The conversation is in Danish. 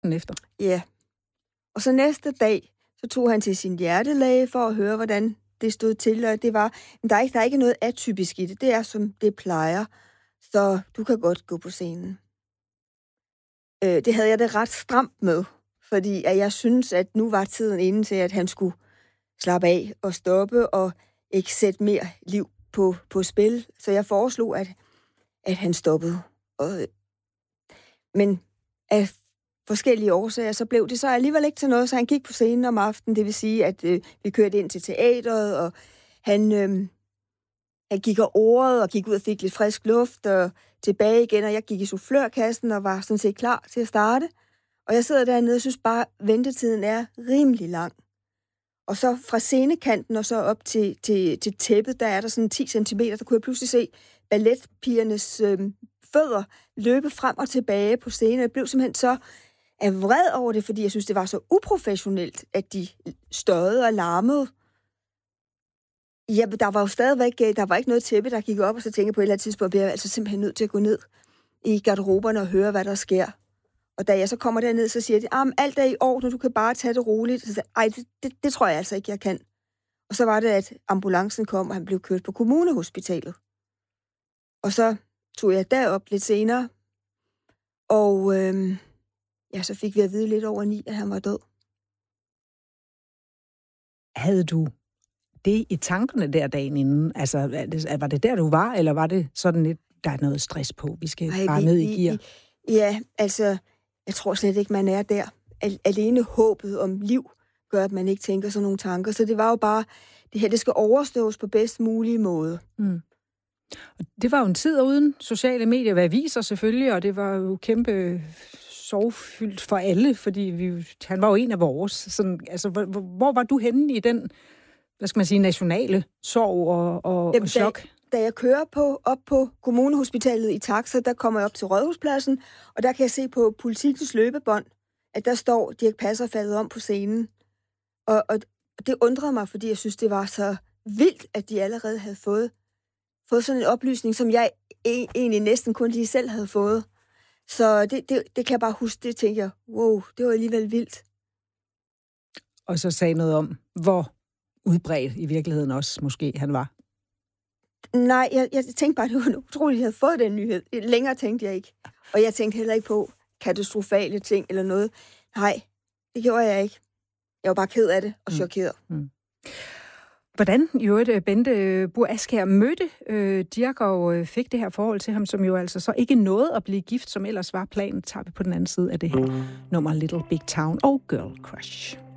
aften efter. Ja. Og så næste dag, så tog han til sin hjertelæge for at høre, hvordan det stod til, og det var, men der er ikke noget atypisk i det. Det er, som det plejer, så du kan godt gå på scenen. Det havde jeg det ret stramt med, fordi at jeg synes, at nu var tiden inde til, at han skulle slappe af og stoppe, og ikke sætte mere liv på spil. Så jeg foreslog, at han stoppede. Men af forskellige årsager, så blev det så alligevel ikke til noget, så han gik på scenen om aftenen. Det vil sige, at vi kørte ind til teateret, og han gik og orede og gik ud og fik lidt frisk luft og tilbage igen, og jeg gik i soufflørkassen og var sådan set klar til at starte. Og jeg sidder dernede og synes bare, at ventetiden er rimelig lang. Og så fra scenekanten og så op til tæppet, der er der sådan 10 centimeter, der kunne jeg pludselig se balletpigernes fødder løbe frem og tilbage på scenen. Jeg blev simpelthen så vred over det, fordi jeg synes, det var så uprofessionelt, at de støjede og larmede. Ja, der var jo stadigvæk, der var ikke noget tæppe, der gik op, og så tænkte jeg på et eller andet tidspunkt, bliver jeg altså simpelthen nødt til at gå ned i garderoberne og høre, hvad der sker. Og da jeg så kommer derned, så siger de, alt er i orden, du kan bare tage det roligt. Så sagde, det tror jeg altså ikke, jeg kan. Og så var det, at ambulancen kom, og han blev kørt på kommunehospitalet. Og så tog jeg derop lidt senere, og så fik vi at vide lidt over 9, at han var død. Havde du det i tankerne der dagen inden? Altså, var det der, du var, eller var det sådan lidt, der er noget stress på, vi skal bare ned i gear? Ja, altså, jeg tror slet ikke, man er der. Alene håbet om liv gør, at man ikke tænker sådan nogle tanker. Så det var jo bare, det her, det skal overstås på bedst mulige måde. Mm. Det var jo en tid uden sociale medier, hvad aviser selvfølgelig, og det var jo kæmpe sorgfyldt for alle, fordi han var jo en af vores. Sådan, altså, hvor var du henne i den, hvad skal man sige, nationale sorg og chok? Da jeg kører op på kommunehospitalet i taxa, der kommer jeg op til Rådhuspladsen, og der kan jeg se på Politikens løbebånd, at der står Dirch Passer faldet om på scenen. Og det undrede mig, fordi jeg synes, det var så vildt, at de allerede havde fået sådan en oplysning, som jeg egentlig næsten kun lige selv havde fået. Så det kan jeg bare huske, det tænker jeg, wow, det var alligevel vildt. Og så sagde noget om, hvor udbredt i virkeligheden også måske han var. Nej, jeg tænkte bare, det var utroligt, at jeg havde fået den nyhed. Længere tænkte jeg ikke. Og jeg tænkte heller ikke på katastrofale ting eller noget. Nej, det gjorde jeg ikke. Jeg var bare ked af det og chokeret. Mm. Hvordan Bente Buhr Askjær mødte Dirch og fik det her forhold til ham, som jo altså så ikke nåede at blive gift, som ellers var planen, tager vi på den anden side af det her nummer Little Big Town og Girl Crush.